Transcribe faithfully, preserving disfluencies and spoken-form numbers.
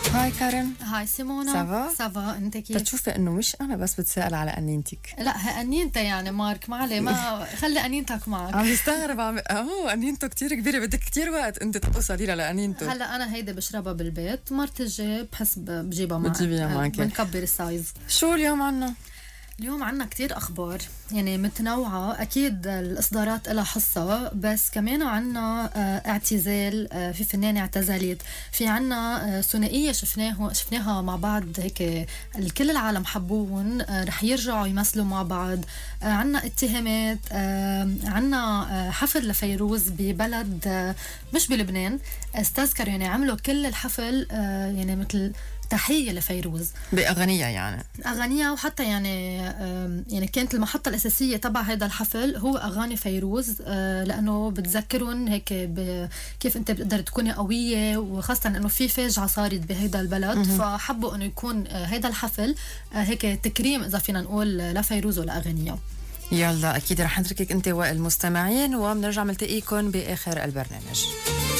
هاي كارم. هاي سيمونا. سافا سافا انت كيف؟ بتشوفي انه مش انا بس بتسأل على انينتك. لا هي انينتا يعني مارك، ما عليه، ما خلي انينتك معك. عم بستغرب عم اه انينته كتير كبيره، بدك كتير وقت انت توصلي لها لانينته. هلا انا هيدا بشربها بالبيت، مرت الجي بحس بجيبها معك، بتجيبيها معك. بنكبر السايز. شو اليوم عنا؟ اليوم عنا كتير أخبار يعني متنوعة، أكيد الإصدارات لها حصة، بس كمان عنا اعتزال، في فنانة اعتزلت، في عنا ثنائية شفناه شفناها مع بعض هيك الكل العالم حبوهم، رح يرجعوا يمثلوا مع بعض. عنا اتهامات، عنا حفل لفيروز ببلد مش بلبنان، استذكر يعني عملوا كل الحفل يعني مثل تحية لفيروز بأغنية، يعني أغانيها، وحتى يعني يعني كانت المحطة الأساسية تبع هذا الحفل هو أغاني فيروز، لأنه بتذكرون هيك كيف أنت بتقدر تكوني قوية، وخاصة أنه في فاجعة صارت بهذا البلد، م- فحبوا أنه يكون هذا الحفل هيك تكريم إذا فينا نقول لفيروز ولأغانيها. يلا أكيد رح نتركك أنت والمستمعين وبنرجع ملتقيكم بآخر البرنامج.